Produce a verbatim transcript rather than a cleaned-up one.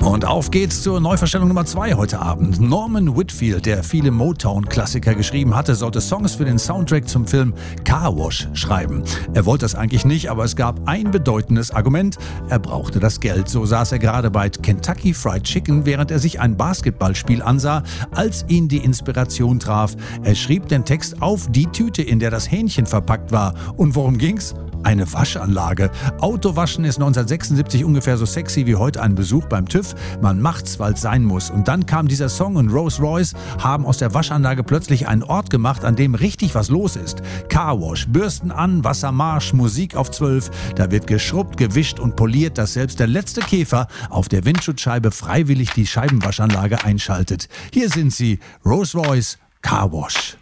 Und auf geht's zur Neuverstellung Nummer zwei heute Abend. Norman Whitfield, der viele Motown-Klassiker geschrieben hatte, sollte Songs für den Soundtrack zum Film Car Wash schreiben. Er wollte das eigentlich nicht, aber es gab ein bedeutendes Argument. Er brauchte das Geld. So saß er gerade bei Kentucky Fried Chicken, während er sich ein Basketballspiel ansah, als ihn die Inspiration traf. Er schrieb den Text auf die Tüte, in der das Hähnchen verpackt war. Und worum ging's? Eine Waschanlage. Autowaschen ist neunzehnhundertsechsundsiebzig ungefähr so sexy wie heute ein Besuch beim TÜV. Man macht's, weil's sein muss. Und dann kam dieser Song und Rolls-Royce haben aus der Waschanlage plötzlich einen Ort gemacht, an dem richtig was los ist. Car Wash, Bürsten an, Wassermarsch, Musik auf zwölf. Da wird geschrubbt, gewischt und poliert, dass selbst der letzte Käfer auf der Windschutzscheibe freiwillig die Scheibenwaschanlage einschaltet. Hier sind sie, Rolls-Royce, Car Wash.